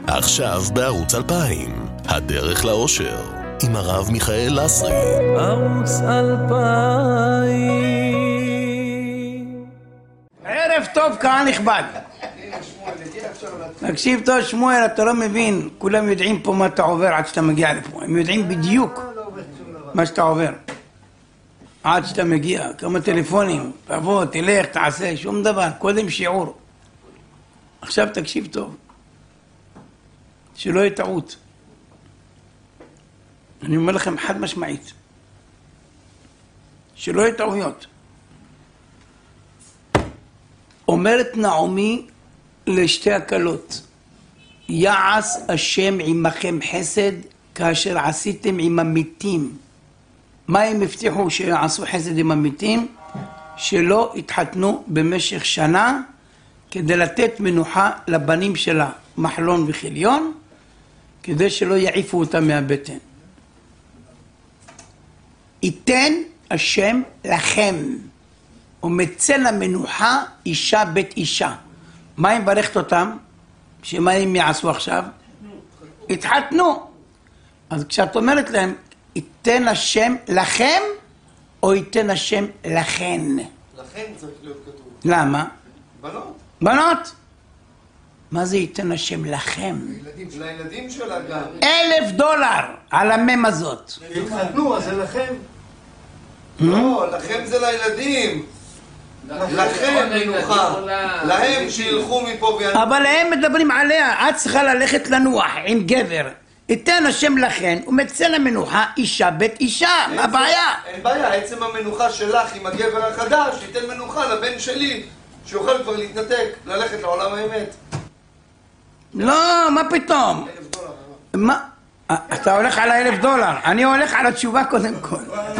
עכשיו בערוץ 2000, הדרך לאושר, עם הרב מיכאל לסרי. ערוץ 2000. ערב טוב, קהל נכבד. תקשיב טוב, שמואל, אתה לא מבין, כולם יודעים פה מה אתה עובר עד שאתה מגיע לפה. הם יודעים בדיוק מה שאתה עובר עד שאתה מגיע. כמה טלפונים, תבוא, תלך, תעשה, שום דבר, קודם שיעור. עכשיו תקשיב טוב, שלא יהיה טעות. אני אומר לכם חד משמעית, שלא יהיה טעויות. אומרת נעמי לשתי הכלות, יעש השם עמכם חסד כאשר עשיתם עם המתים. מה הם הבטיחו שיעשו חסד עם המתים? שלא התחתנו במשך שנה, כדי לתת מנוחה לבנים שלה, מחלון וחיליון, כדי שלא יעיפו אותה מהבטן. ייתן השם לכם ומצא למנוחה אישה בית אישה. מה היא מברכת אותם? שמה הם יעשו עכשיו? התחתנו. אז כשאת אומרת להם ייתן השם לכם או ייתן השם לכן? לכן צריך להיות כתוב. למה? בנות. בנות? מה זה ייתן השם לכם? לילדים שלה גם. $1,000 על המם הזאת. התחתנו, אז זה לכם. לא, לכם זה לילדים. לכם מנוחה. להם שילכו מפה ויאנו. אבל הם מדברים עליה, את צריכה ללכת לנוח עם גבר. ייתן השם לכן ומצא למנוחה אישה בית אישה. מה הבעיה? אין בעיה, עצם המנוחה שלך עם הגבר החדש ייתן מנוחה לבן שלי שיוכל כבר להתנתק, ללכת לעולם האמת. לא, מה פתאום? $1,000. מה? אתה הולך על $1,000, אני הולך על התשובה קודם כל.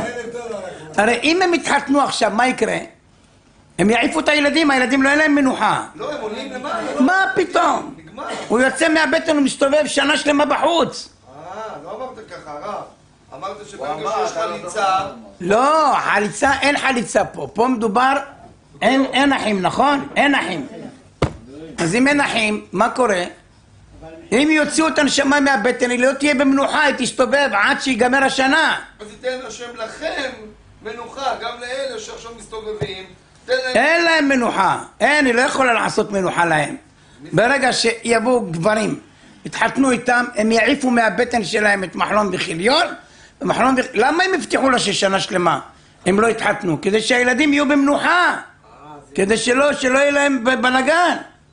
הרי אם הם יתחתנו עכשיו, מה יקרה? הם יעיפו את הילדים, הילדים לא יהיה להם מנוחה. לא, הם עולים למעלה. מה פתאום? נגמר. הוא יוצא מהבטן ומסתובב שנה שלמה בחוץ. לא אמרת ככה, הרב. אמרת שברגע שיש חליצה... לא, חליצה, אין חליצה פה. פה מדובר, אין אחים, נכון? אין אחים. אז אם אין אחים, מה קורה? אם יוציאו את הנשמה מהבטן, היא לא תהיה במנוחה, היא תסתובב עד שיגמר השנה. אז ייתן השם לכם מנוחה, גם לאלה שעכשיו מסתובבים. אין להם מנוחה, היא לא יכולה לעשות מנוחה להם. ברגע שיבואו גברים, התחתנו איתם, הם יעיפו מהבטן שלהם את מחלון וחיליון. למה הם הבטיחו לה ששנה שלמה הם לא התחתנו? כדי שהילדים יהיו במנוחה, כדי שלא יהיה להם בלגן.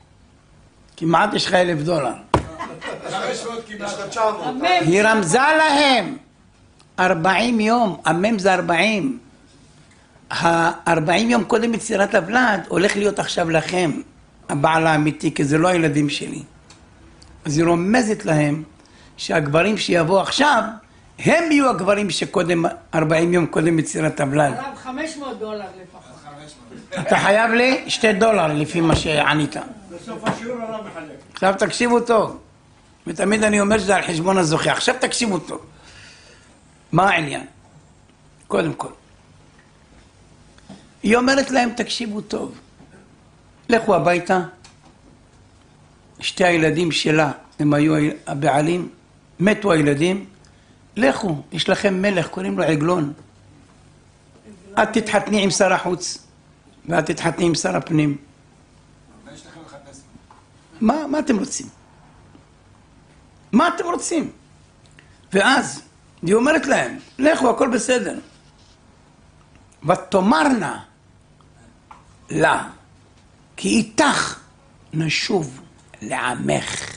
כמעט יש לך $1,000. 500 כמעט 900. היא רמזה להם 40 יום, המם זה 40. 40 יום קודם יצירת הוולד הולך להיות עכשיו לכם, הבעל האמיתי, כי זה לא הילדים שלי. אז היא רומזת להם שהגברים שיבואו עכשיו, הם יהיו הגברים שקודם, 40 יום קודם יצירת הוולד. הרב, $500 לפחות. אתה חייב לי $2 לפי מה שענית. בסוף השיעור הרב מחלק. עכשיו תקשיבו טוב. ותמיד אני אומר שזה על חשבון הזוכה. עכשיו תקשיבו טוב. מה העניין? קודם כל. היא אומרת להם, תקשיבו טוב. לכו הביתה. שתי הילדים שלה, הם היו הבעלים, מתו הילדים. לכו, יש לכם מלך, קוראים לו עגלון. את תתחתני עם שר החוץ, ואת תתחתני עם שר הפנים. מה אתם רוצים? מה אתם רוצים? ואז היא אומרת להם, לכו, הכל בסדר. ותאמרנה לה, כי איתך נשוב לעמך.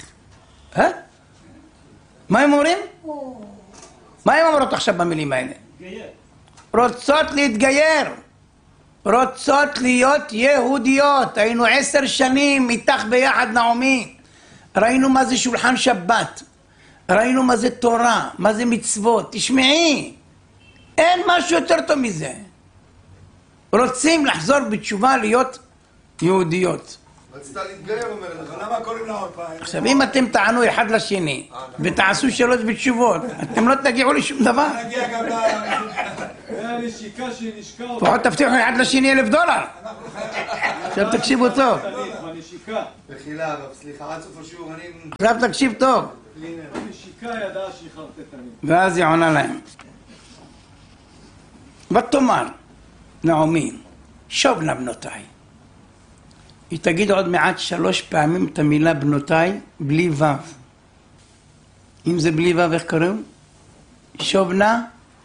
מה הם אומרים? מה הם אומרות עכשיו במילים האלה? רוצות להתגייר, רוצות להיות יהודיות. היינו 10 שנים איתך ביחד נעמי, ראינו מה זה שולחן שבת, ראינו מה זה תורה, מה זה מצוות. תשמעי, אין משהו יותר טוב מזה. רוצים לחזור בתשובה להיות יהודיות. רצתה להתגייר, אומר לך. למה קוראים לה עוד פעם? עכשיו אם אתם תענו אחד לשני ותעשו שאלות בתשובות, אתם לא תגיעו לשום דבר. נגיע גם הנשיקה שנשקה אותה. לפחות תבטיחו אחד לשני $1,000. עכשיו תקשיבו טוב. נשיקה. מחילה, הרב, סליחה, עד סוף השיעור אני... עכשיו תקשיב טוב. נשיקה ידעה שהיא חרטטנית. ואז היא עונה להם. ותאמר נעמי, שוב נא בנותיי. היא תגיד עוד מעט 3 פעמים את המילה בנותיי בלי וו. אם זה בלי וו, איך קוראים? שוב נא?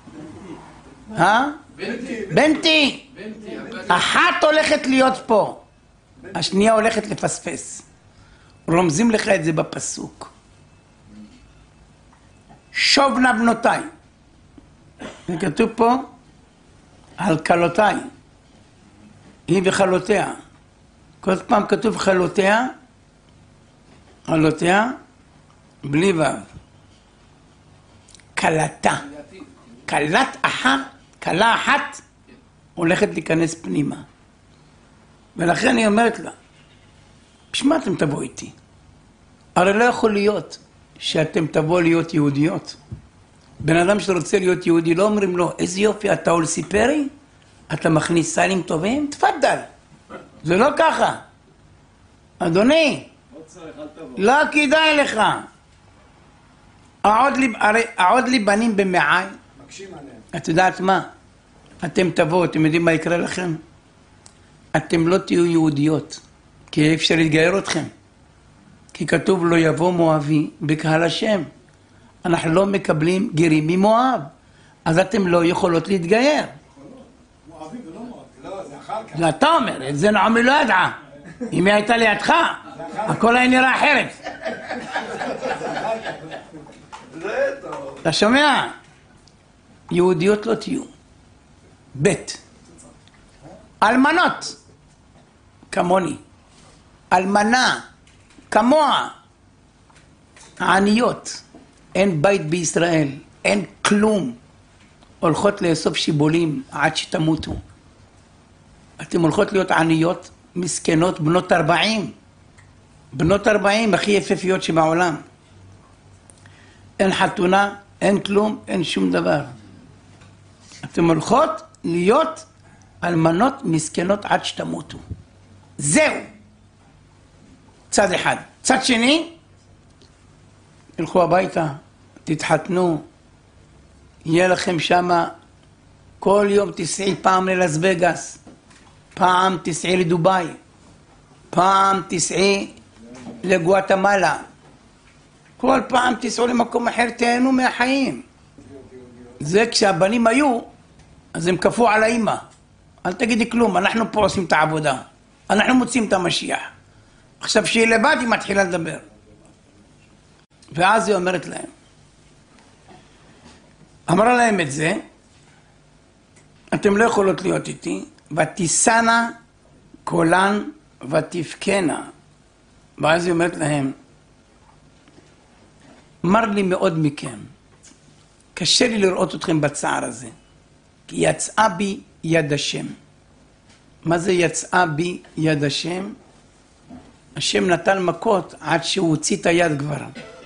בנתי. אחת הולכת להיות פה, השנייה הולכת לפספס. רומזים לך את זה בפסוק. שוב נא בנותיי. זה כתוב פה על כלותיי. היא וחלותיה. כל פעם כתוב חלותיה, בלי וו. כלתה. כלה אחת הולכת להיכנס פנימה. ולכן היא אומרת לה, בשביל מה אתם תבואו איתי? הרי לא יכול להיות שאתם תבואו להיות יהודיות. בן אדם שרוצה להיות יהודי לא אומרים לו, איזה יופי, אתה אולסי פרי? אתה מכניס סלים טובים? תפדל. זה לא ככה. אדוני, לא כדאי לך. העוד לי בנים במעי. את יודעת מה? אתם תבואו, אתם יודעים מה יקרה לכם? אתם לא תהיו יהודיות, כי אי אפשר להתגייר אתכם. כי כתוב לא יבוא מואבי בקהל השם. אנחנו לא מקבלים גרים ממואב, אז אתם לא יכולות להתגייר. מואבי ולא מואבי. לא, זה אחר כך. זה אתה אומר, את זה נעמי לא ידעה. אם היא הייתה לידך, הכל היה נראה אחרת. זה טוב. אתה שומע? יהודיות לא תהיו. ב' אלמנות כמוני, אלמנה כמוה, העניות, אין בית בישראל, אין כלום, הולכות לאסוף שיבולים עד שתמותו. אתם הולכות להיות עניות, מסכנות, בנות 40, בנות 40 הכי יפהפיות שבעולם. אין חתונה, אין כלום, אין שום דבר. אתם הולכות להיות אלמנות מסכנות עד שתמותו. זהו. צד אחד. צד שני, ילכו הביתה, תתחתנו, יהיה לכם שמה, כל יום תסעי פעם ללאס וגאס, פעם תסעי לדובאי, פעם תסעי לגואטמלה, כל פעם תסעו למקום אחר, תהנו מהחיים. זה כשהבנים היו, אז הם כפו על האמא. אל תגידי כלום, אנחנו פה עושים את העבודה. אנחנו מוצאים את המשיח. עכשיו שהיא לבד, היא מתחילה לדבר. ואז היא אומרת להם, אמרה להם את זה, אתם לא יכולות להיות איתי, ותישנה קולן ותבכנה. ואז היא אומרת להם, מר לי מאוד מכם, קשה לי לראות אתכם בצער הזה, כי יצאה בי יד השם. מה זה יצאה בי יד השם? השם נתן מכות עד שהוא הוציא את היד כבר.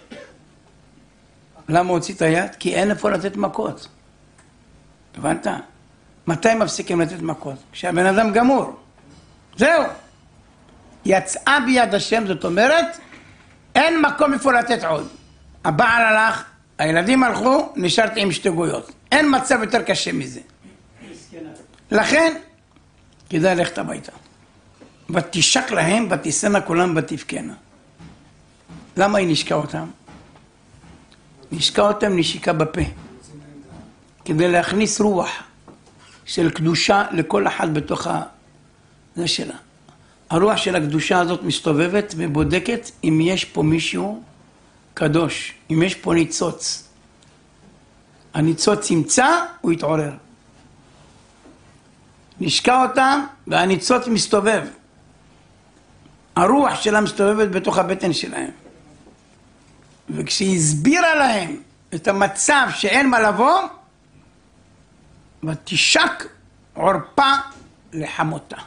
למה הוא הוציא את היד? כי אין איפה לתת מכות. הבנת? מתי מפסיקים לתת מכות? כשהבן אדם גמור. זהו. יצאה בי יד השם, זאת אומרת, אין מקום איפה לתת עוד. הבעל הלך, הילדים הלכו, נשארתי עם שתגויות. אין מצב יותר קשה מזה. לכן, כדאי ללכת הביתה. ותשק להם, ותישנה קולם ותבכנה. למה היא נשקה אותם? נשקה אותם נשיקה בפה. כדי להכניס רוח של קדושה לכל אחד בתוך זה שלה. הרוח של הקדושה הזאת מסתובבת ובודקת אם יש פה מישהו קדוש, אם יש פה ניצוץ. הניצוץ ימצא, הוא יתעורר. נשקה אותם והניצוץ מסתובב. הרוח שלה מסתובבת בתוך הבטן שלהם. וכשהיא הסבירה להם את המצב שאין מה לבוא, ותשק עורפה לחמותה.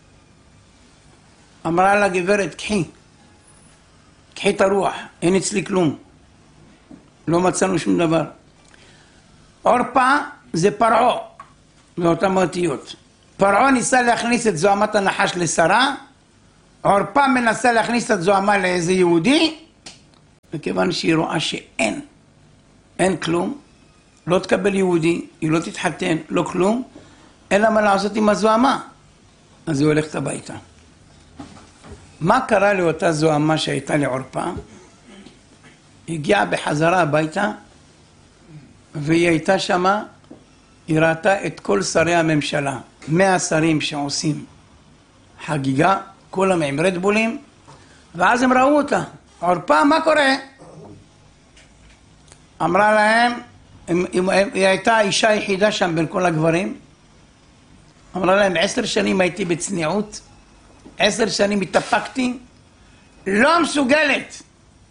אמרה לה גברת, קחי את הרוח, אין אצלי כלום. לא מצאנו שום דבר. עורפה זה פרעה, מאותן אותיות. פרעה ניסה להכניס את זוהמת הנחש לשרה, עורפה מנסה להכניס את זוהמה לאיזה יהודי, וכיוון שהיא רואה שאין, אין כלום, לא תקבל יהודי, היא לא תתחתן, לא כלום, אין לה מה לעשות עם הזוהמה, אז היא הולכת הביתה. מה קרה לאותה זוהמה שהייתה לעורפה? הגיעה בחזרה הביתה, והיא הייתה שמה, היא ראתה את כל שרי הממשלה, 100 שרים שעושים חגיגה, כולם עם רדבולים, ואז הם ראו אותה. עורפה, מה קורה? אמרה להם, היא הייתה האישה היחידה שם בין כל הגברים, אמרה להם, 10 שנים הייתי בצניעות, 10 שנים התאפקתי, לא מסוגלת.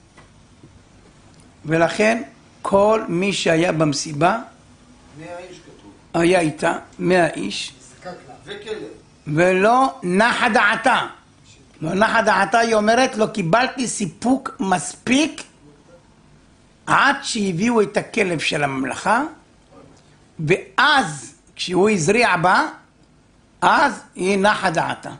ולכן כל מי שהיה במסיבה, 100 איש כתוב. היה איתה, 100 איש, וכלב. ולא נחה דעתה. לא נחה דעתה, היא אומרת, לא קיבלתי סיפוק מספיק עד שהביאו את הכלב של הממלכה, ואז כשהוא הזריע בה, אז היא נחה דעתה.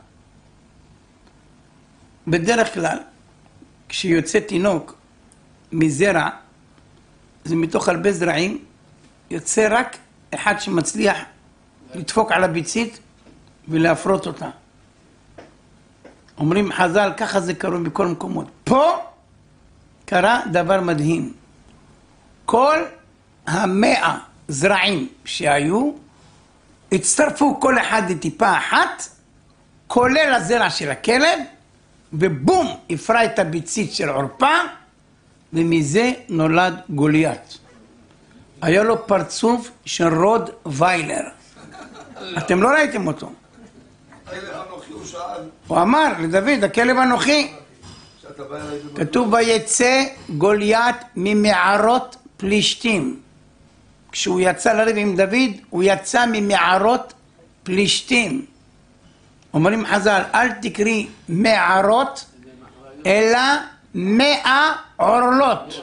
בדרך כלל, כשיוצא תינוק מזרע, זה מתוך הרבה זרעים, יוצא רק אחד שמצליח לדפוק על הביצית ולהפרות אותה. אומרים חז"ל, ככה זה קורה בכל מקומות. פה קרה דבר מדהים. כל 100 זרעים שהיו, הצטרפו כל אחד לטיפה אחת, כולל הזרע של הכלב, ובום, הפרה את הביצית של עורפה, ומזה נולד גוליית. היה לו פרצוף של רוד ויילר. אתם לא ראיתם אותו. הכלב אנוכי הוא שאל. הוא אמר לדוד, הכלב אנוכי. שאתה בא אליי במקום. כתוב ויצא גוליית ממערות פלישתים. כשהוא יצא לריב עם דוד, הוא יצא ממערות פלישתים. אומרים חז"ל, אל תקרי מערות, אלא 100 עורלות.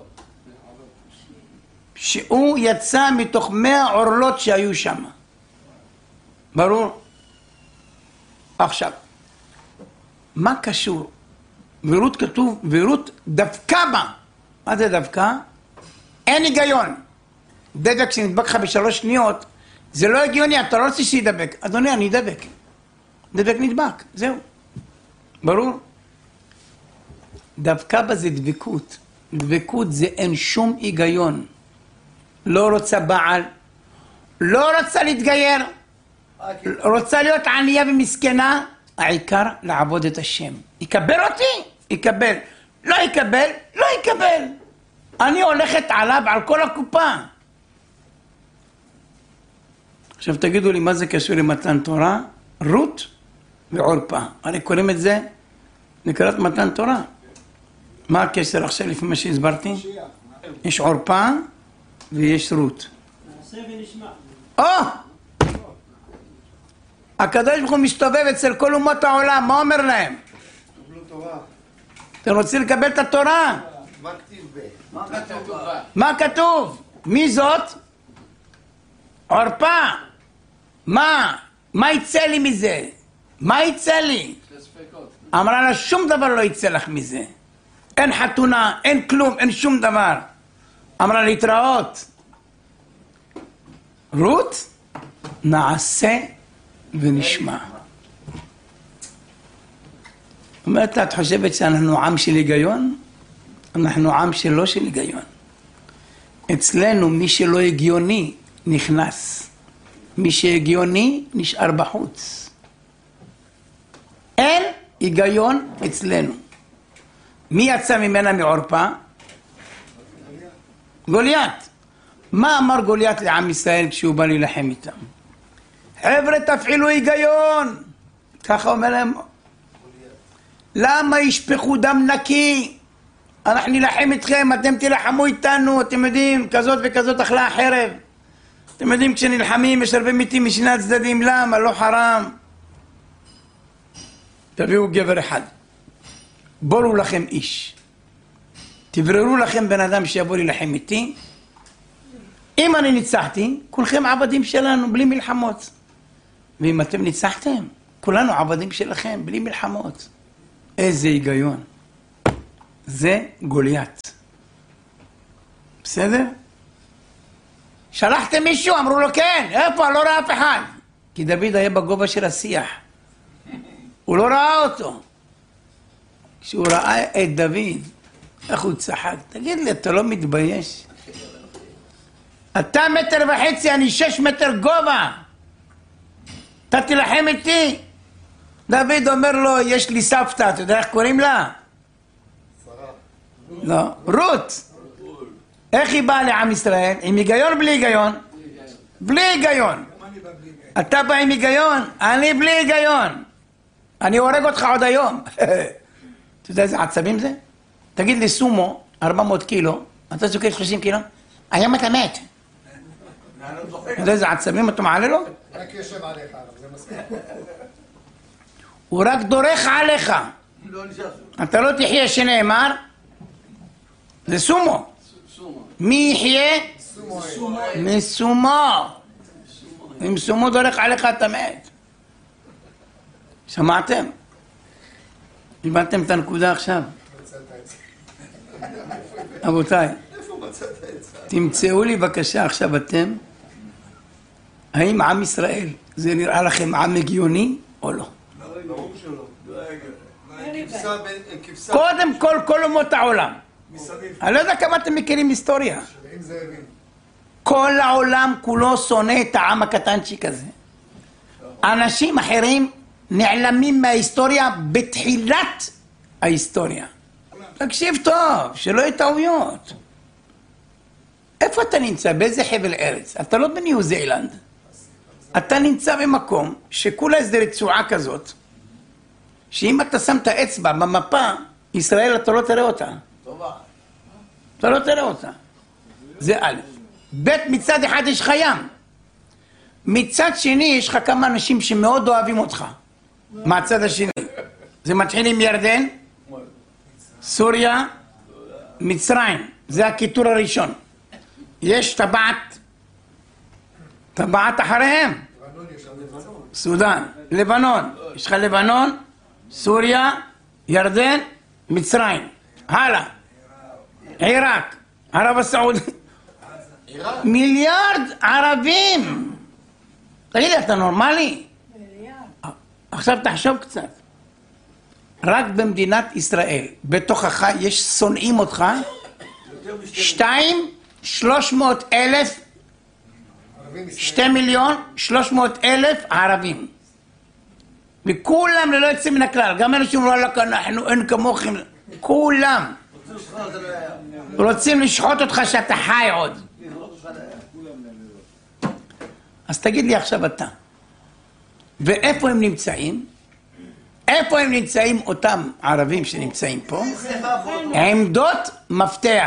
שהוא יצא מתוך 100 עורלות שהיו שם. ברור? עכשיו, מה קשור? ורות כתוב, ורות דווקא בה. מה זה דווקא? אין היגיון. דבק שנדבק לך ב3 שניות, זה לא הגיוני, אתה לא רוצה שידבק. אדוני, אני אדבק. דבק נדבק, זהו. ברור? דווקא בה זה דבקות. דבקות זה אין שום היגיון. לא רוצה בעל, לא רוצה להתגייר, רוצה להיות ענייה ומסכנה, העיקר לעבוד את השם. יקבל אותי? יקבל. לא יקבל? לא יקבל. אני הולכת עליו על כל הקופה. עכשיו תגידו לי מה זה קשור למתן תורה? רות ועורפה. הרי קוראים את זה לקראת מתן תורה. מה הקשר עכשיו לפי מה שהסברתי? יש עורפה ויש רות. הקדוש ברוך הוא מסתובב אצל כל אומות העולם, מה אומר להם? קבלו תורה. אתם רוצים לקבל את התורה? מה כתיב ב? מה כתוב? מי זאת? עורפה. מה יצא לי מזה? מה יצא לי? אמרה לה, שום דבר לא יצא לך מזה. אין חתונה, אין כלום, אין שום דבר. אמרה להתראות. רות, נעשה ונשמע. אומרת לה, את חושבת שאנחנו עם של היגיון? אנחנו עם שלא של היגיון. אצלנו מי שלא הגיוני נכנס. מי שהגיוני נשאר בחוץ. אין היגיון אצלנו. מי יצא ממנה מעורפה? גוליית. מה אמר גוליית לעם ישראל כשהוא בא להילחם איתם? חבר'ה, תפעילו היגיון. ככה אומר להם. למה ישפכו דם נקי? אנחנו נלחם איתכם, אתם תלחמו איתנו, אתם יודעים, כזאת וכזאת אכלה החרב. אתם יודעים, כשנלחמים יש הרבה מתים משני הצדדים, למה? לא חרם. תביאו גבר אחד. בורו לכם איש. תבררו לכם בן אדם שיבוא להילחם איתי. אם אני ניצחתי, כולכם עבדים שלנו, בלי מלחמות. ואם אתם ניצחתם, כולנו עבדים שלכם, בלי מלחמות. איזה היגיון. זה גוליית. בסדר? שלחתם מישהו? אמרו לו כן. איפה? לא ראה אף אחד. כי דוד היה בגובה של השיח. הוא לא ראה אותו. כשהוא ראה את דוד, איך הוא צחק? תגיד לי, אתה לא מתבייש? אתה 1.5 מטר, אני 6 מטר גובה. אתה תלחם איתי? דוד אומר לו, יש לי סבתא, אתה יודע איך קוראים לה? לא, רות. איך היא באה לעם ישראל? עם היגיון בלי היגיון? בלי היגיון. אתה בא עם היגיון, אני בלי היגיון. אני הורג אותך עוד היום. אתה יודע איזה עצבים זה? תגיד לי סומו, 400 קילו, אתה זוכר 30 קילו? היום אתה מת. אתה יודע איזה עצבים אתה מעלה לו? רק יושב עליך, זה מספיק. הוא רק דורך עליך. אתה לא תחיה שנאמר, זה סומו. מי יחיה? מסומו. אם סומו דורך עליך אתה מת. שמעתם? הבנתם את הנקודה עכשיו? רבותיי, תמצאו לי בבקשה עכשיו אתם, האם עם ישראל זה נראה לכם עם הגיוני או לא? קודם כל אומות העולם. אני לא יודע כמה אתם מכירים היסטוריה. כל העולם כולו שונא את העם הקטנצ'יק הזה. אנשים אחרים נעלמים מההיסטוריה בתחילת ההיסטוריה. תקשיב טוב, שלא יהיו טעויות. איפה אתה נמצא? באיזה חבל ארץ? אתה לא בניו זילנד. אתה נמצא במקום שכולה איזו רצועה כזאת, שאם אתה שם את האצבע במפה, ישראל אתה לא תראה אותה. אתה לא תראה אותה. זה א'. ב', מצד אחד יש לך ים. מצד שני יש לך כמה אנשים שמאוד אוהבים אותך. מהצד השני. זה מתחיל עם ירדן, סוריה, מצרים. זה הכיתור הראשון. יש טבעת אחריהם. סודן, לבנון. יש לך לבנון, סוריה, ירדן, מצרים. הלאה. עיראק, ערב הסעודית. מיליארד ערבים. תגיד לי, אתה נורמלי? עכשיו תחשוב קצת. רק במדינת ישראל, בתוכך יש שונאים אותך 2,300,000 2,300,000 ערבים. וכולם ללא יוצא מן הכלל. גם אנשים אומרים, אנחנו אין כמוכם. כולם רוצים לשחוט אותך שאתה חי עוד. אז תגיד לי עכשיו אתה, ואיפה הם נמצאים? איפה הם נמצאים אותם ערבים שנמצאים פה? עמדות מפתח.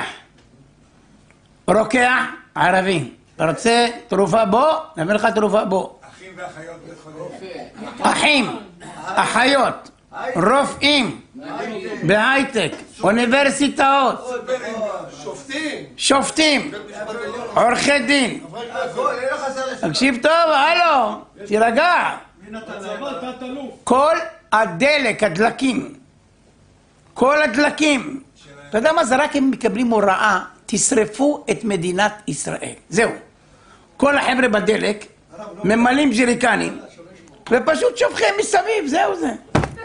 רוקח ערבי. אתה רוצה תרופה בו? נביא לך תרופה בו. אחים ואחיות בית חולים. אחים, אחיות, רופאים, בהייטק, אוניברסיטאות, שופטים, עורכי דין. תקשיב טוב, הלו, תירגע. כל הדלק, הדלקים, כל הדלקים, אתה יודע מה זה? רק הם מקבלים הוראה, תשרפו את מדינת ישראל. זהו. כל החבר'ה בדלק ממלאים ג'ריקנים ופשוט שופכים מסביב, זהו זה.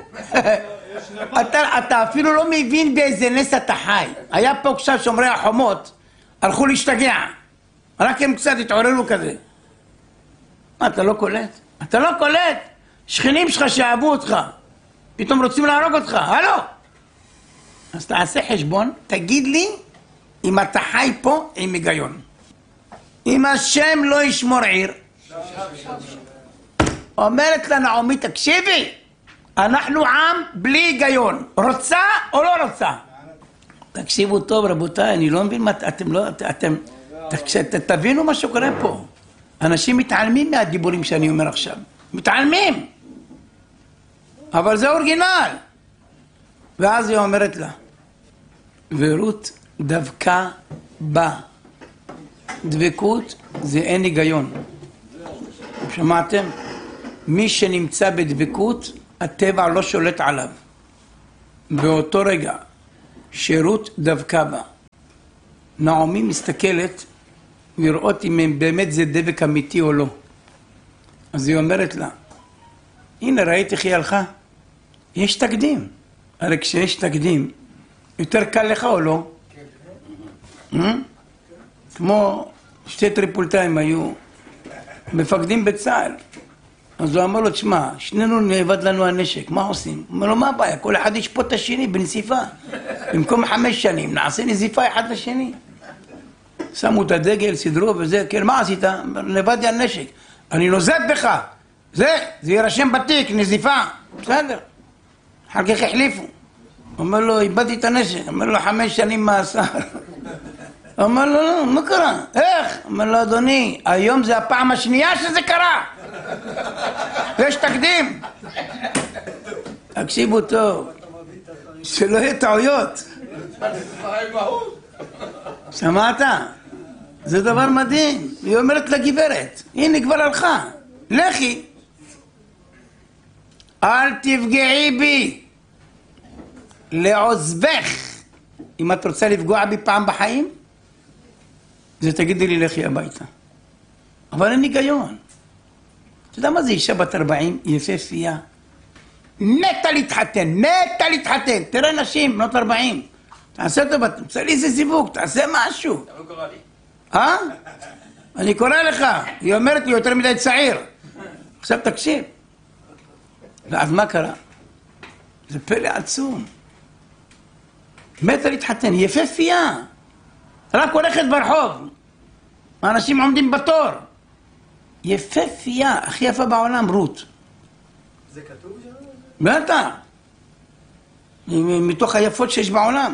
אתה אפילו לא מבין באיזה נס אתה חי. היה פה עכשיו שומרי החומות, הלכו להשתגע. רק הם קצת התעוררו כזה. אתה לא קולט? אתה לא קולט? שכנים שלך שאהבו אותך, פתאום רוצים להרוג אותך, הלו? אז תעשה חשבון, תגיד לי אם אתה חי פה עם היגיון. אם השם לא ישמור עיר, אומרת לנעמי, תקשיבי, אנחנו עם בלי היגיון, רוצה או לא רוצה? תקשיבו טוב רבותיי, אני לא מבין מה אתם לא, תבינו מה שקורה פה. אנשים מתעלמים מהדיבורים שאני אומר עכשיו, מתעלמים, אבל זה אורגינל. ואז היא אומרת לה, ורות דווקא בה, דבקות זה אין היגיון. שמעתם? מי שנמצא בדבקות, הטבע לא שולט עליו. באותו רגע שרות דבקה בה, נעמי מסתכלת לראות אם באמת זה דבק אמיתי או לא. אז היא אומרת לה, הנה ראית איך היא הלכה? יש תקדים. הרי כשיש תקדים, יותר קל לך או לא? כמו שתי טריפולטאים היו מפקדים בצה"ל. אז הוא אמר לו, תשמע, שנינו נאבד לנו הנשק, מה עושים? הוא אומר לו, מה הבעיה? כל אחד ישפוט את השני בנזיפה. במקום 5 שנים, נעשה נזיפה אחד לשני. שמו את הדגל, סידרו וזה, כן, מה עשית? נאבדתי הנשק. אני נוזד בך. זה יירשם בתיק, נזיפה. בסדר. אחר כך החליפו. אומר לו, איבדתי את הנשק. אומר לו, 5 שנים מאסר. אומר לו, לא, מה קרה? איך? אומר לו, אדוני, היום זה הפעם השנייה שזה קרה. יש תקדים. תקשיבו טוב, שלא יהיה טעויות. שמעת? זה דבר מדהים. היא אומרת לגברת, הנה כבר הלכה, לכי. אל תפגעי בי לעוזבך. אם את רוצה לפגוע בי פעם בחיים, זה תגידי לי לכי הביתה. אבל אין היגיון. אתה יודע מה זה אישה בת 40, יפהפייה? מתה להתחתן. תראה נשים, בנות 40. תעשה טובה, תמצא לי איזה זיווג, תעשה משהו. אתה לא קורא לי. אני קורא לך. היא אומרת לי יותר מדי צעיר. עכשיו תקשיב. ואז מה קרה? זה פלא עצום. מתה להתחתן, יפהפייה. רק הולכת ברחוב. האנשים עומדים בתור. יפהפייה, הכי יפה בעולם, רות. זה כתוב שם? בטח. מתוך היפות שיש בעולם.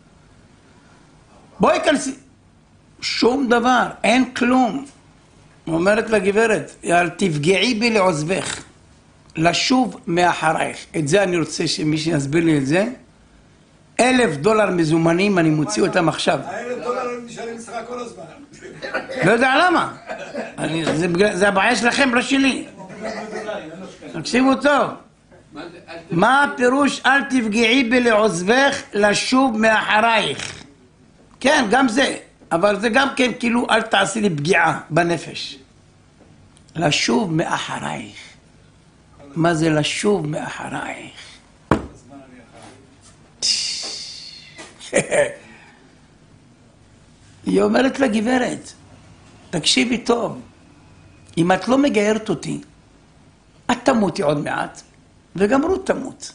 בואי כנסי. שום דבר, אין כלום. אומרת לגברת, אל תפגעי בי לעוזבך. לשוב מאחרייך. את זה אני רוצה שמישהו יסביר לי את זה. $1,000 מזומנים, אני מוציא אותם עכשיו. $1,000 נשארים אצלך כל הזמן. לא יודע למה. זה הבעיה שלכם, לא שלי. תקשיבו טוב. מה הפירוש אל תפגעי בי לעוזבך לשוב מאחרייך? כן, גם זה. אבל זה גם כן כאילו אל תעשי לי פגיעה בנפש. לשוב מאחרייך. מה זה לשוב מאחרייך? היא אומרת לגברת, תקשיבי טוב, אם את לא מגיירת אותי, את תמותי עוד מעט, וגם רות תמות.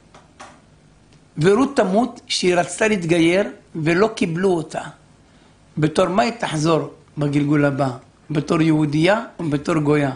ורות תמות שהיא רצתה להתגייר ולא קיבלו אותה. בתור מה היא תחזור בגלגול הבא? בתור יהודייה או בתור גויה?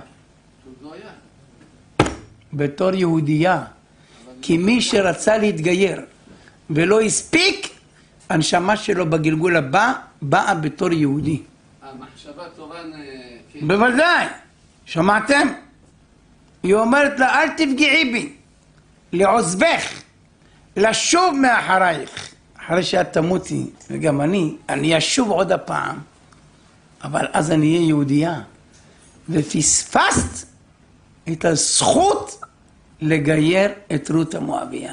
בתור יהודייה. כי מי שרצה להתגייר ולא הספיק, הנשמה שלו בגלגול הבא באה בתור יהודי. המחשבה תורן... בוודאי. שמעתם? היא אומרת לה, אל תפגעי בי, לעוזבך, לשוב מאחרייך. אחרי שאת תמותי, וגם אני אשוב עוד הפעם, אבל אז אני אהיה יהודייה. ופספסת את הזכות לגייר את רות המואביה.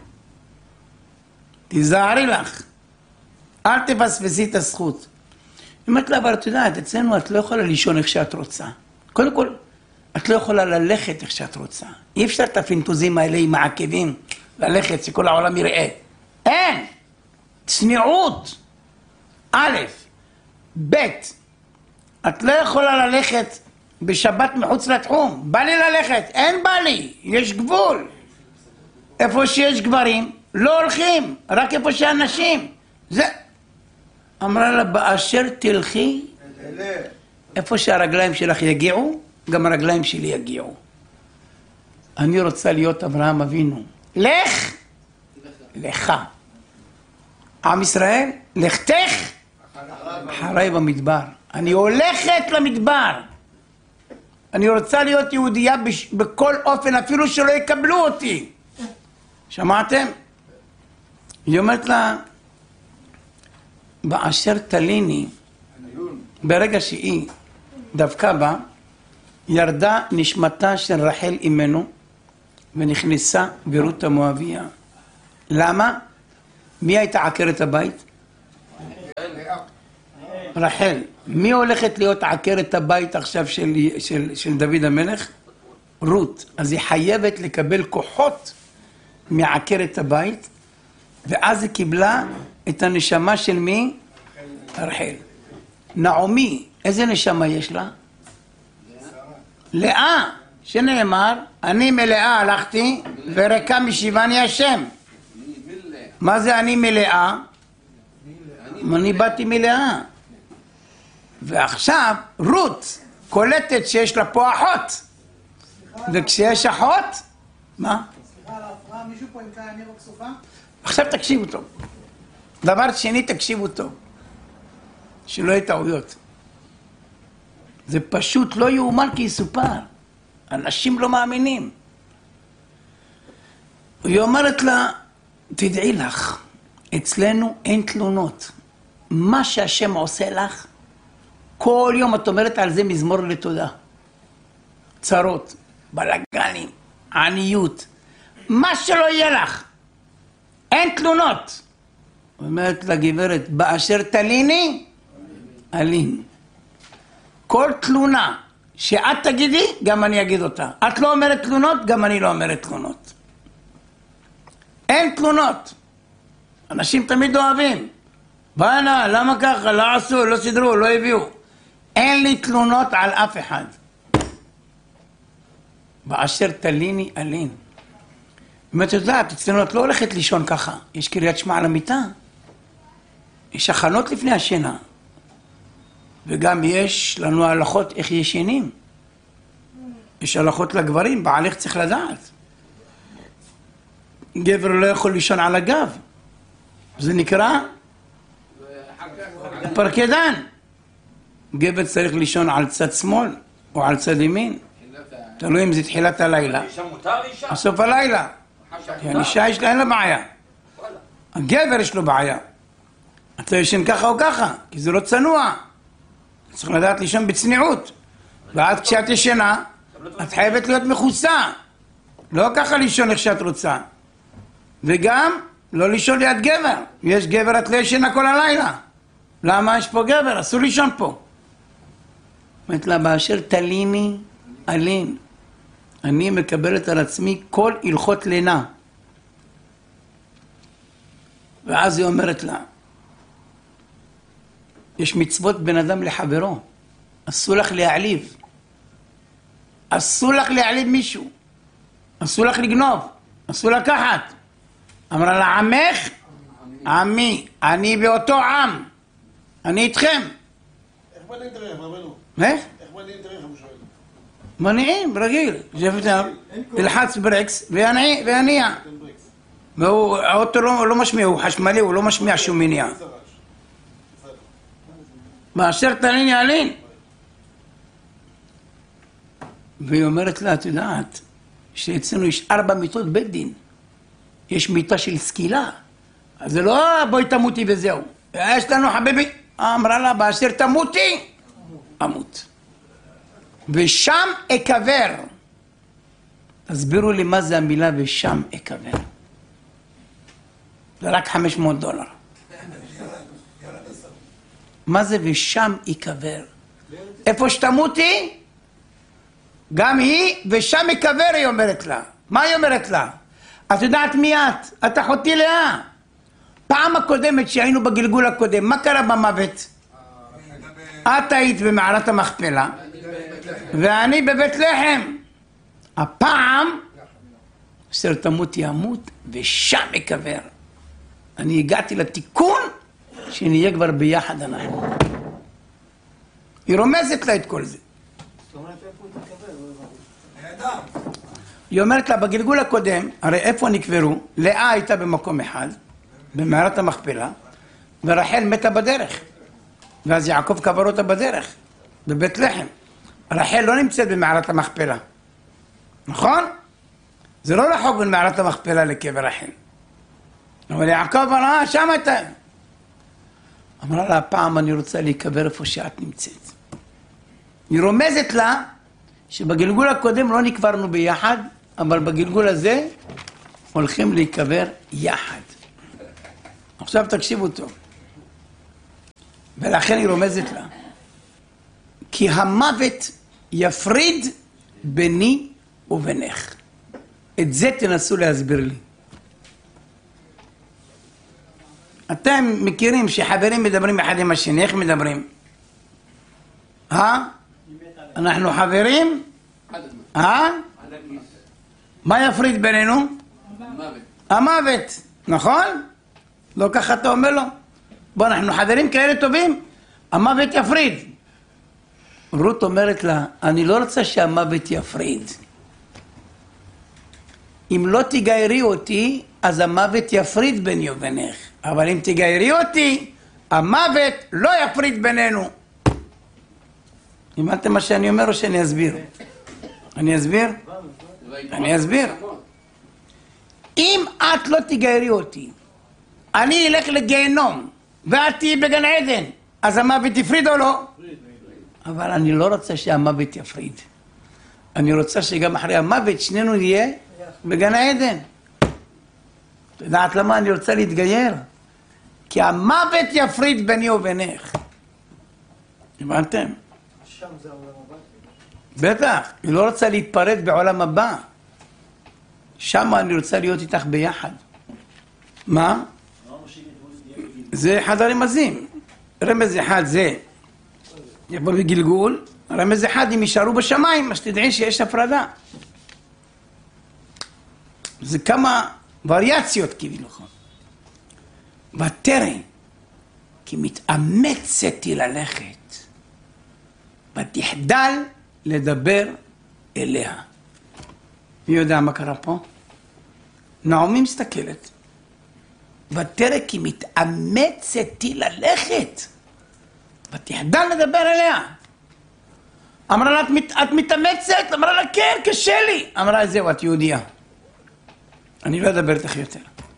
תיזהרי לך. אל תפספסי את הזכות. אמרת לה, אבל את יודעת, אצלנו את לא יכולה לישון איך שאת רוצה. קודם כל, את לא יכולה ללכת איך שאת רוצה. אי אפשר את הפינטוזים האלה עם העקבים, ללכת שכל העולם יראה. אין! צניעות. א', ב', את לא יכולה ללכת בשבת מחוץ לתחום. בא לי ללכת, אין בא לי, יש גבול. איפה שיש גברים, לא הולכים, רק איפה שאנשים. זה... אמרה לה, באשר תלכי, איפה שהרגליים שלך יגיעו, גם הרגליים שלי יגיעו. אני רוצה להיות אברהם אבינו. לך, לך. עם ישראל, לכתך, אחריי במדבר. אני הולכת למדבר. אני רוצה להיות יהודייה בכל אופן, אפילו שלא יקבלו אותי. שמעתם? היא אומרת לה, באשר תליני, ברגע שהיא דווקא בה, ירדה נשמתה של רחל אמנו, ונכנסה ברות המואביה למה? מי הייתה עקרת הבית? רחל. מי הולכת להיות עקרת הבית עכשיו של דוד המלך? רות. אז היא חייבת לקבל כוחות מעקרת הבית, ואז היא קיבלה את הנשמה של מי? רחל. נעמי, איזה נשמה יש לה? לאה, שנאמר, אני מלאה הלכתי וריקה משיבני השם. מה זה אני מלאה? אני באתי מלאה. ועכשיו רות קולטת שיש לה פה אחות, וכשיש אחות, מה? סליחה על ההפרעה, מישהו פה עם קאיה נירו כסופה? עכשיו תקשיבו טוב. דבר שני, תקשיבו טוב. שלא יהיו טעויות. זה פשוט לא יאומן כי יסופר. אנשים לא מאמינים. היא אומרת לה, תדעי לך, אצלנו אין תלונות. מה שהשם עושה לך, כל יום את אומרת על זה מזמור לתודה. צרות, בלגנים, עניות, מה שלא יהיה לך. אין תלונות. אומרת לגברת, באשר תליני, אלין. כל תלונה שאת תגידי, גם אני אגיד אותה. את לא אומרת תלונות, גם אני לא אומרת תלונות. אין תלונות. אנשים תמיד אוהבים. בנה, למה ככה? לא עשו, לא סדרו, לא הביאו. אין לי תלונות על אף אחד. באשר תליני, אלין. אם את יודעת, אצלנו את לא הולכת לישון ככה. יש קריאת שמע על המיטה. יש הכנות לפני השינה. וגם יש לנו הלכות איך ישנים. יש הלכות לגברים, בעלך צריך לדעת. גבר לא יכול לישון על הגב. זה נקרא פרקדן. גבר צריך לישון על צד שמאל או על צד ימין. תלוי אם זה תחילת הלילה. בסוף הלילה. האישה יש לה, אין לה בעיה. הגבר יש לו בעיה. אתה ישן ככה או ככה, כי זה לא צנוע. צריך לדעת לישון בצניעות. ואז כשאת ישנה, את חייבת להיות מכוסה. לא ככה לישון איך שאת רוצה. וגם לא לישון ליד גבר. יש גבר, את לא ישנה כל הלילה. למה? יש פה גבר, אסור לישון פה. אומרת לה, באשר תליני, אלין. אני מקבלת על עצמי כל הלכות לינה. ואז היא אומרת לה, יש מצוות בן אדם לחברו. אסור לך להעליב. אסור לך להעליב מישהו. אסור לך לגנוב. אסור לקחת. אמרה לה, עמך, עמי. אני באותו עם. אני איתכם. איך מניעים את הרכב, רבנו? איך? איך מניעים את הרכב, הוא שואל? מניעים, רגיל. תלחץ ברקס והניע. האוטו לא משמיע, הוא חשמלי, הוא לא משמיע שום מניע. באשר תליני אלין. והיא אומרת לה, את יודעת, שאצלנו יש 4 מיטות בית דין. יש מיטה של סקילה. אז זה לא בואי תמותי וזהו. יש לנו חביבי. אמרה לה, באשר תמותי, אמות. ושם אקבר. תסבירו לי מה זה המילה ושם אקבר. זה רק $500. מה זה ושם יקבר? איפה שתמותי? גם היא ושם יקבר, היא אומרת לה. מה היא אומרת לה? את יודעת מי את? את אחותי לאה. פעם הקודמת שהיינו בגלגול הקודם, מה קרה במוות? את היית במערת המכפלה ואני בבית לחם. הפעם אשר תמותי אמות ושם יקבר. אני הגעתי לתיקון שנהיה כבר ביחד אנחנו. היא רומזת לה את כל זה. היא אומרת לה, בגלגול הקודם, הרי איפה נקברו? לאה הייתה במקום אחד, במערת המכפלה, ורחל מתה בדרך. ואז יעקב קבר אותה בדרך, בבית לחם. רחל לא נמצאת במערת המכפלה. נכון? זה לא רחוק בין מערת המכפלה לקבר רחל. אבל יעקב אמרה, שם אתה. אמרה לה, הפעם אני רוצה להיקבר איפה שאת נמצאת. היא רומזת לה שבגלגול הקודם לא נקברנו ביחד, אבל בגלגול הזה הולכים להיקבר יחד. עכשיו תקשיבו טוב. ולכן היא רומזת לה. כי המוות יפריד ביני ובינך. את זה תנסו להסביר לי. אתם מכירים שחברים מדברים אחד עם השני, איך מדברים? אנחנו חברים? מה יפריד בינינו? המוות, נכון? לא ככה אתה אומר לו? בוא, אנחנו חברים כאלה טובים, המוות יפריד. רות אומרת לה, אני לא רוצה שהמוות יפריד. אם לא תגיירי אותי, אז המוות יפריד ביני ובינך. אבל אם תגיירי אותי, המוות לא יפריד בינינו. הבנתם מה שאני אומר או שאני אסביר? אני אסביר? אני אסביר. אם את לא תגיירי אותי, אני אלך לגיהנום, ואת תהיי בגן עדן, אז המוות יפריד או לא? אבל אני לא רוצה שהמוות יפריד. אני רוצה שגם אחרי המוות שנינו נהיה בגן העדן. את יודעת למה אני רוצה להתגייר? כי המוות יפריד ביני ובינך. הבנתם? שם זה העולם הבא. בטח, היא לא רוצה להתפרד בעולם הבא. שם אני רוצה להיות איתך ביחד. מה? זה אחד הרמזים. רמז אחד זה יבוא בגלגול, רמז אחד אם יישארו בשמיים, אז תדעי שיש הפרדה. זה כמה וריאציות כביכול. ותרא כי מתאמצתי ללכת ותחדל לדבר אליה. מי יודע מה קרה פה? נעמי מסתכלת. ותרא כי מתאמצתי ללכת ותחדל לדבר אליה. אמרה לה, את מתאמצת? אמרה לה, כן, קשה לי. אמרה, זהו, את יהודייה. אני לא אדבר איתך יותר.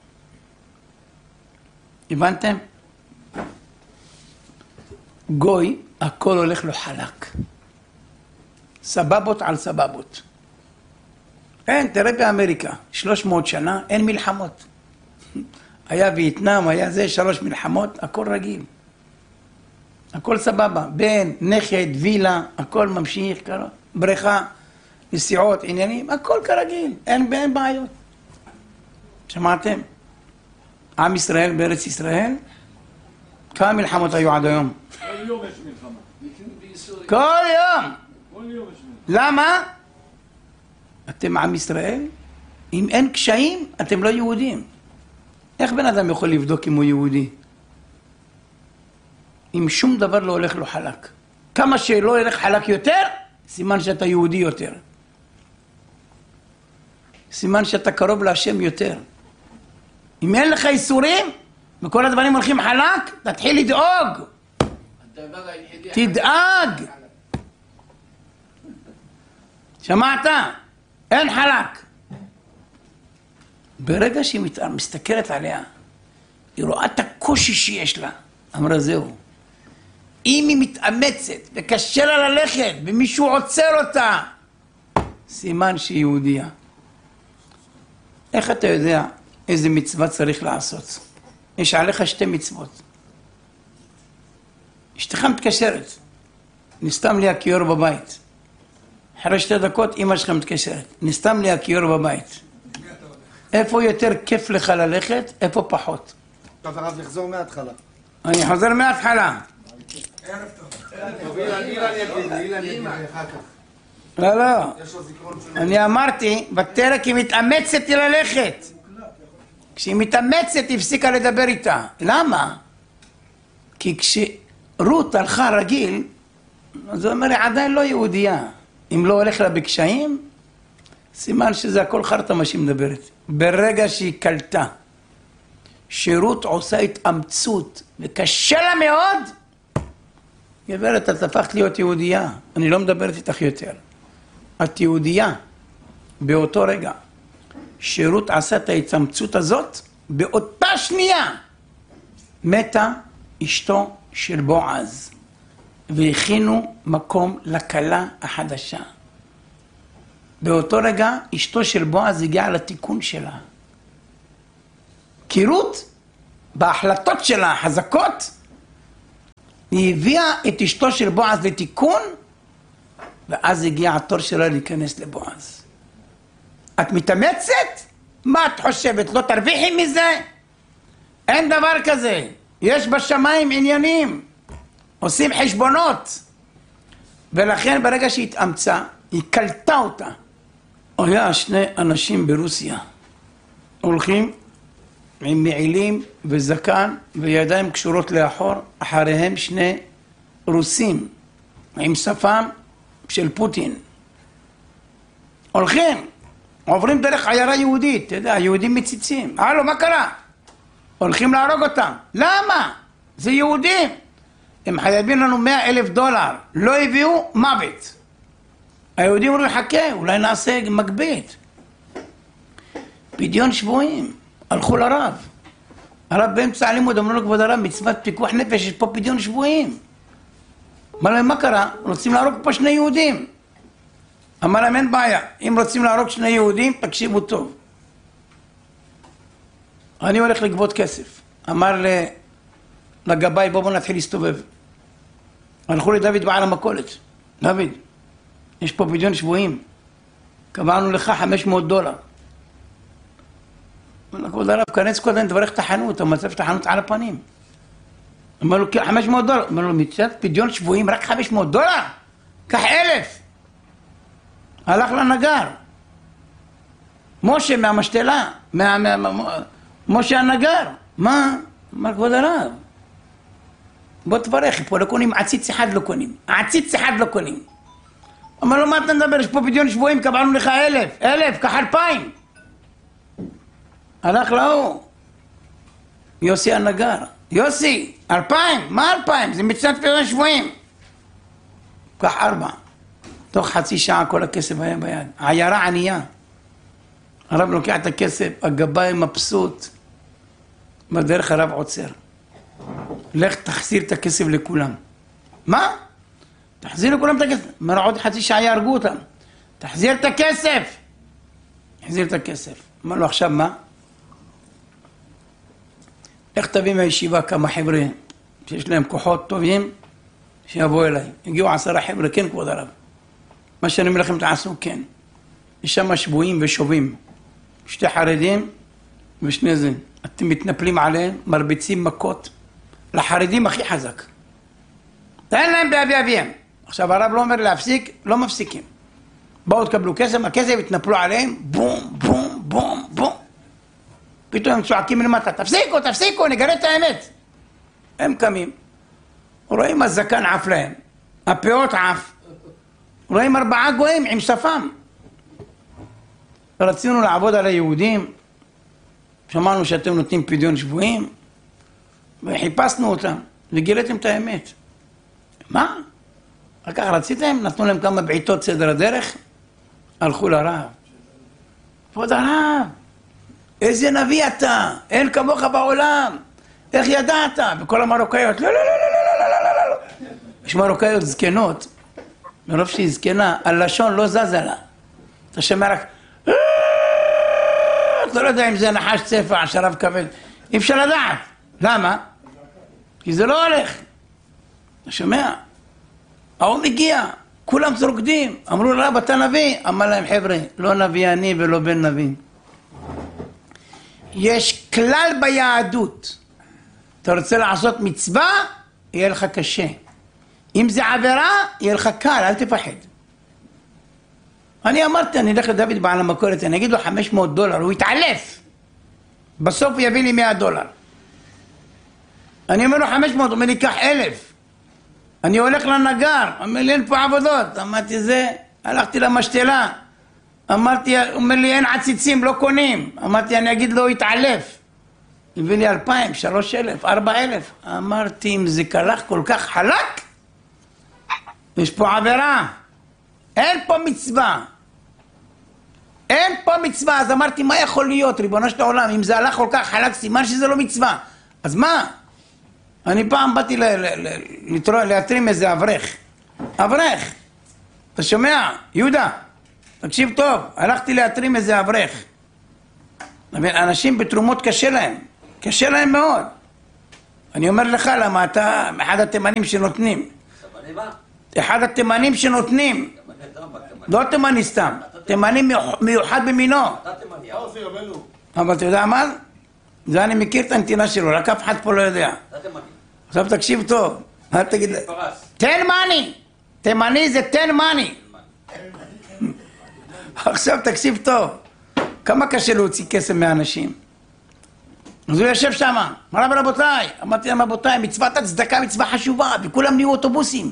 הבנתם? גוי, הכל הולך לו חלק. סבבות על סבבות. אין, תראה באמריקה, 300 שנה, אין מלחמות. היה וייטנאם, היה זה, 3 מלחמות, הכל רגיל. הכל סבבה, בן, נכד, וילה, הכל ממשיך, בריכה, נסיעות, עניינים, הכל כרגיל, אין בעיות. שמעתם? עם ישראל בארץ ישראל, כמה מלחמות היו עד היום? כל יום יש מלחמה. כל יום! כל יום יש מלחמה. למה? אתם עם ישראל? אם אין קשיים, אתם לא יהודים. איך בן אדם יכול לבדוק אם הוא יהודי? אם שום דבר לא הולך לו חלק. כמה שלא ילך חלק יותר, סימן שאתה יהודי יותר. סימן שאתה קרוב להשם יותר. אם אין לך איסורים, וכל הדברים הולכים חלק, תתחיל לדאוג. תדאג. שמעת? אין חלק. ברגע שהיא מסתכלת עליה, היא רואה את הקושי שיש לה. אמרה, זהו. אם היא מתאמצת וקשה לה ללכת ומישהו עוצר אותה, סימן שהיא יהודייה. איך אתה יודע איזה מצווה צריך לעשות? יש עליך 2 מצוות. אשתך מתקשרת, נסתם לי הכיור בבית. אחרי 2 דקות אמא שלך מתקשרת, נסתם לי הכיור בבית. איפה יותר כיף לך ללכת, איפה פחות? אתה חייב לחזור מההתחלה. אני חוזר מההתחלה. ערב טוב. אילן יגיד אחר כך. לא, לא. יש לו זיכרון של... אני אמרתי, ותרא כי מתאמצת ללכת. כשהיא מתאמצת, הפסיקה לדבר איתה. למה? כי כשרות הלכה רגיל, אז הוא אומר, היא עדיין לא יהודייה. אם לא הולך לה בקשיים, סימן שזה הכל חרטה מה שהיא מדברת. ברגע שהיא קלטה, שרות עושה התאמצות, וקשה לה מאוד, גברת, את הפכת להיות יהודייה. אני לא מדברת איתך יותר. את יהודייה. באותו רגע. שרות עשה את ההתאמצות הזאת, באותה שנייה מתה אשתו של בועז, והכינו מקום לכלה החדשה. באותו רגע אשתו של בועז הגיעה לתיקון שלה. בהפקרות, בהחלטות שלה החזקות, היא הביאה את אשתו של בועז לתיקון, ואז הגיע התור שלה להיכנס לבועז. את מתאמצת? מה את חושבת? לא תרוויחי מזה? אין דבר כזה. יש בשמיים עניינים. עושים חשבונות. ולכן ברגע שהיא התאמצה, היא קלטה אותה. היה שני אנשים ברוסיה. הולכים עם מעילים וזקן וידיים קשורות לאחור, אחריהם שני רוסים עם שפם של פוטין. הולכים, עוברים דרך עיירה יהודית, אתה יודע, היהודים מציצים. הלו, מה קרה? הולכים להרוג אותם. למה? זה יהודים. הם חייבים לנו $100,000. לא הביאו, מוות. היהודים אומרים, חכה, אולי נעשה מגבית. פדיון שבויים. הלכו לרב. הרב באמצע הלימוד אמרו לו, כבוד הרב, מצוות פיקוח נפש, יש פה פדיון שבויים. אמר להם, מה קרה? רוצים להרוג פה שני יהודים. אמר להם, אין בעיה. אם רוצים להרוג שני יהודים, תקשיבו טוב. אני הולך לגבות כסף. אמר לגבאי, בואו נתחיל להסתובב. הלכו לדוד בעל המכולת. דוד, יש פה פדיון שבויים. קבענו לך $500. כבוד הרב, כנס קודם, תברך את החנות, הוא מצב את החנות על הפנים. אמר לו, $500. אמר לו, מצד פדיון שבויים, רק $500? קח 1,000. הלך לנגר. משה מהמשתלה, משה הנגר. מה? אמר, כבוד הרב, בוא תברך, פה לא קונים, עציץ אחד לא קונים. עציץ אחד לא קונים. אמר לו, מה אתה מדבר? יש פה פדיון שבויים, קבענו לך 1,000, קח 2,000. הלך להוא, יוסי הנגר. יוסי, 2,000, מה 2,000? זה מצוות פדיון שבויים. קח 4. תוך חצי שעה כל הכסף היה ביד. עיירה ענייה. הרב לוקח את הכסף, הגבאי מבסוט. בדרך הרב עוצר. לך תחזיר את הכסף לכולם. מה? תחזיר לכולם את הכסף. אמר עוד חצי שעה יהרגו אותם. תחזיר את הכסף. תחזיר את הכסף. אמר לו עכשיו מה? איך תביא מהישיבה כמה חבר'ה שיש להם כוחות טובים שיבואו אליי. הגיעו 10 חבר'ה, כן כבוד הרב. מה שאני אומר לכם תעשו, כן. יש שם שבויים ושובים. 2 חרדים ו2 זה. אתם מתנפלים עליהם, מרביצים מכות. לחרדים הכי חזק. תן להם באבי אביהם. עכשיו הרב לא אומר להפסיק, לא מפסיקים. באו תקבלו כסף, הכסף התנפלו עליהם, בום, בום, בום, בום. פתאום הם צועקים מלמטה, תפסיקו, תפסיקו, נגלה את האמת. הם קמים. רואים הזקן עף להם. הפאות עף. רואים 4 גויים עם שפם. רצינו לעבוד על היהודים. שמענו שאתם נותנים פדיון שבויים. וחיפשנו אותם. וגיליתם את האמת. מה? רק כך רציתם? נתנו להם כמה בעיטות סדר הדרך. הלכו לרב. כבוד הרב. איזה נביא אתה, אין כמוך בעולם, איך ידעת? וכל המרוקאיות, לא, לא, לא, לא, לא, לא, לא, לא. יש מרוקאיות זקנות, מרוב שהיא זקנה, הלשון לא זזה לה. אתה שומע רק, אתה לא יודע אם זה נחש צפע, שרב כבד, אי אפשר לדעת. למה? כי זה לא הולך. אתה שומע? ההוא מגיע, כולם רוקדים, אמרו לרב, אתה נביא? אמר להם, חבר'ה, לא נביא אני ולא בן נביא. יש כלל ביהדות. אתה רוצה לעשות מצווה, יהיה לך קשה. אם זה עבירה, יהיה לך קל, אל תפחד. אני אמרתי, אני אלך לדוד בעל המכולת, אני אגיד לו $500, הוא יתעלף. בסוף הוא יביא לי $100. אני אומר לו 500, הוא אומר לי, קח 1,000. אני הולך לנגר, אומר לי, אין פה עבודות. אמרתי, זה, הלכתי למשתלה. אמרתי, אומר לי, אין עציצים, לא קונים. אמרתי, אני אגיד לו, יתעלף. הביא לי 2,000, 3,000, 4,000. אמרתי, אם זה קלח כל כך חלק, יש פה עבירה. אין פה מצווה. אין פה מצווה. אז אמרתי, מה יכול להיות, ריבונו של העולם? אם זה הלך כל כך חלק, סימן שזה לא מצווה. אז מה? אני פעם באתי להתרים איזה אברך. אברך. אתה שומע? יהודה. תקשיב טוב, הלכתי להתרים איזה אברך. אנשים בתרומות קשה להם. קשה להם מאוד. אני אומר לך למה אתה אחד התימנים שנותנים. אחד התימנים שנותנים. לא תימני סתם, תימני מיוחד במינו. אבל אתה יודע מה? זה אני מכיר את הנתינה שלו, רק אף אחד פה לא יודע. עכשיו תקשיב טוב, אל תגיד... תן מאני! תימני זה תן מאני! עכשיו תקשיב טוב, כמה קשה להוציא כסף מהאנשים. אז הוא יושב שם, אמר רבותיי, אמרתי להם רבותיי, מצוות הצדקה מצווה חשובה, וכולם נהיו אוטובוסים.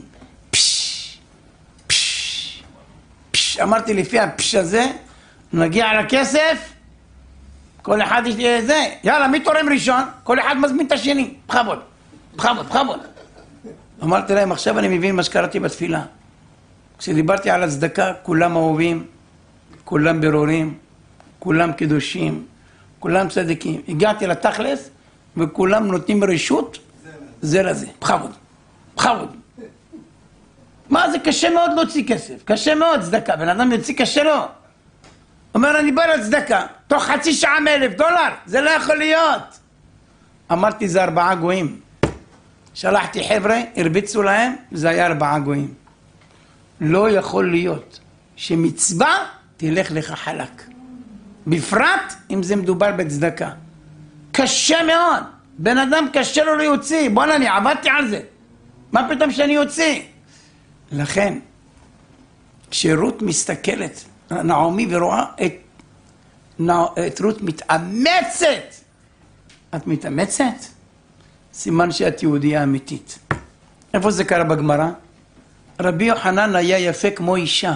אמרתי לפי הפש הזה, נגיע לכסף, כל אחד יש זה, יאללה מי תורם ראשון? כל אחד מזמין את השני, בכבוד, בכבוד, בכבוד. אמרתי להם עכשיו אני מבין מה שקראתי בתפילה. כשדיברתי על הצדקה, כולם אהובים, כולם ברורים, כולם קדושים, כולם צדיקים. הגעתי לתכלס וכולם נותנים רשות זה לזה, בכבוד, בכבוד. מה זה קשה מאוד להוציא כסף, קשה מאוד צדקה, בן אדם יוציא קשה לו. אומר אני בא לצדקה, תוך חצי שעה $1,000, זה לא יכול להיות. אמרתי זה 4 גויים. שלחתי חבר'ה, הרביצו להם, זה היה 4 גויים. לא יכול להיות שמצווה תלך לך חלק. בפרט אם זה מדובר בצדקה. קשה מאוד. בן אדם קשה לו להוציא. בוא'נה, אני עבדתי על זה. מה פתאום שאני יוציא? לכן, כשרות מסתכלת, נעמי ורואה את רות מתאמצת. את מתאמצת? סימן שאת יהודייה אמיתית. איפה זה קרה בגמרא? רבי יוחנן היה יפה כמו אישה.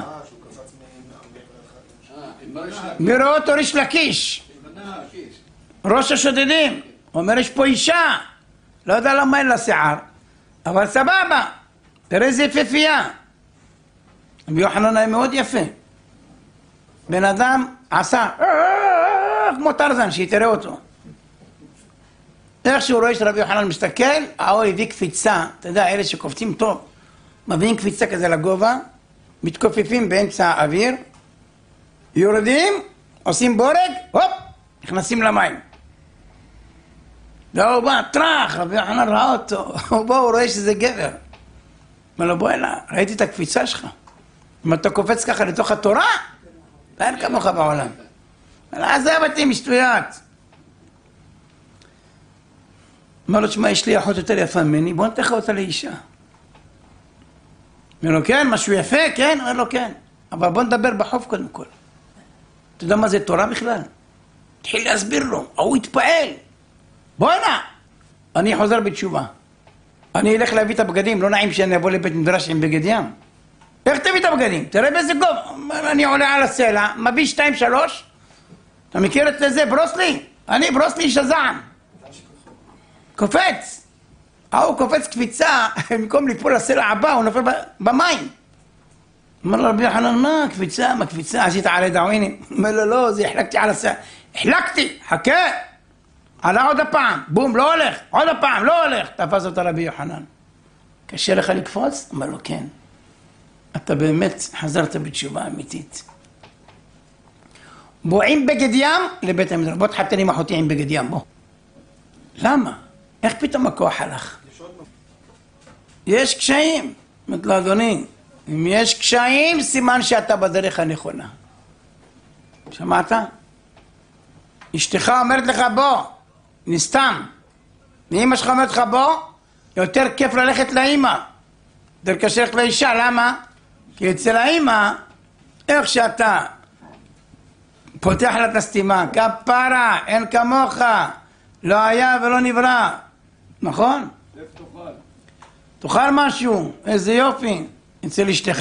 מראה אותו ריש לקיש, ראש השודדים. אומר יש פה אישה, לא יודע למה אין לה שיער, אבל סבבה, תראה איזה יפהפייה. רבי יוחנן היה מאוד יפה. בן אדם עשה כמו טרזן, שתראה אותו. איך שהוא רואה שרבי יוחנן מסתכל, האור הביא קפיצה. אתה יודע, אלה שקופצים טוב, מביאים קפיצה כזה לגובה, מתכופפים באמצע האוויר, יורדים, עושים בורג, הופ, נכנסים למים. לא, הוא בא, טרח, רבי יוחנן ראה אותו, הוא בא, הוא רואה שזה גבר. אומר לו, בוא אלה, ראיתי את הקפיצה שלך. אם אתה קופץ ככה לתוך התורה, אין כמוך בעולם. עזב אותי משטויות. אומר לו, תשמע, יש לי אחות יותר יפה ממני, בוא נתן לך אותה לאישה. אומר לו, כן, משהו יפה, כן? אומר לו, כן. אבל בוא נדבר בחוף קודם כל. אתה יודע מה זה תורה בכלל? התחיל להסביר לו, הוא התפעל. בוא הנה, אני חוזר בתשובה. אני אלך להביא את הבגדים, לא נעים שאני אבוא לבית מדרש עם בגד ים. איך תביא את הבגדים? תראה באיזה גוב. אני עולה על הסלע, מביא 2-3. אתה מכיר את זה, ברוסלי? אני ברוסלי שזעם. קופץ. הוא קופץ קפיצה, במקום ליפול לסלע הבא, הוא נופל במים. אומר לו רבי יוחנן, מה קפיצה, מה קפיצה, עשית עלי דאווינים? אומר לו, לא, זה החלקתי על הסלע. החלקתי, חכה. עלה עוד הפעם, בום, לא הולך, עוד הפעם, לא הולך. תפס אותה רבי יוחנן. קשה לך לקפוץ? אומר לו, כן. אתה באמת חזרת בתשובה אמיתית. בוא עם בגד ים לבית המדרש. בוא תחתן עם אחותי עם בגד ים, בוא. למה? איך פתאום הכוח הלך? יש קשיים. אומרת לו, אדוני, אם יש קשיים, סימן שאתה בדרך הנכונה. שמעת? אשתך אומרת לך בוא, נסתם. ואמא שלך אומרת לך בוא, יותר כיף ללכת לאמא. יותר קשה ללכת לאישה, למה? כי אצל האמא, איך שאתה פותח לה את הסתימה, כפרה, אין כמוך, לא היה ולא נברא. נכון? תאכל משהו, איזה יופי. אצל אשתך?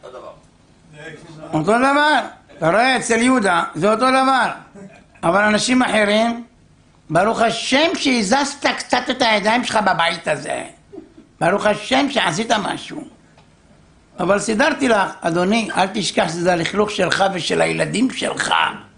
אותו דבר. אתה רואה, אצל יהודה זה אותו דבר. אבל אנשים אחרים, ברוך השם שהזזת קצת את הידיים שלך בבית הזה. ברוך השם שעשית משהו. אבל סידרתי לך, אדוני, אל תשכח שזה הלכלוך שלך ושל הילדים שלך.